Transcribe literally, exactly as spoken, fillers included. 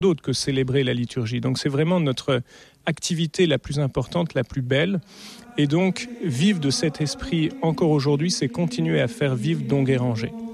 d'autre que célébrer la liturgie. Donc c'est vraiment notre activité la plus importante, la plus belle. Et donc, vivre de cet esprit encore aujourd'hui, c'est continuer à faire vivre Don Guéranger.